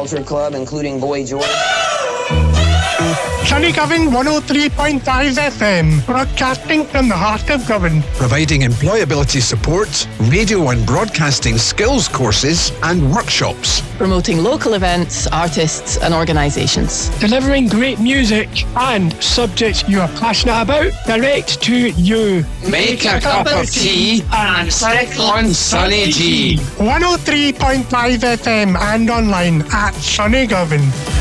Culture Club, including Boy George. Sunny Govan 103.5 FM, broadcasting from the heart of Govan. Providing employability support, radio and broadcasting skills courses and workshops. Promoting local events, artists and organisations. Delivering great music and subjects you are passionate about direct to you. Make a cup of tea and click on Sunny G. 103.5 FM and online at Sunny Govan.